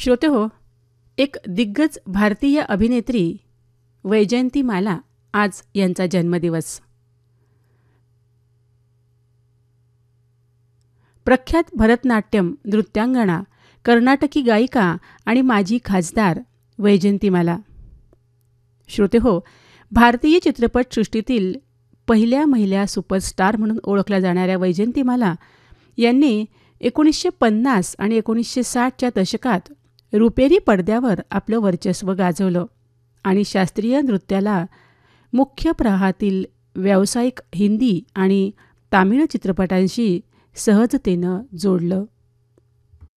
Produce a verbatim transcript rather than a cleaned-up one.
श्रोते हो, एक दिग्गज भारतीय अभिनेत्री वैजयंतीमाला आज यांचा जन्मदिवस. प्रख्यात भरतनाट्यम नृत्यांगना, कर्नाटकी गायिका आणि माजी खासदार वैजयंतीमाला. श्रोते हो, भारतीय चित्रपटसृष्टीतील पहिल्या महिला सुपरस्टार म्हणून ओळखल्या जाणाऱ्या वैजयंतीमाला यांनी एकोणीसशे पन्नास आणि एकोणीसशे साठच्या दशकात रुपेरी पडद्यावर आपलं वर्चस्व गाजवलं आणि शास्त्रीय नृत्याला मुख्य प्रवाहातील व्यावसायिक हिंदी आणि तामिळ चित्रपटांशी सहजतेनं जोडलं.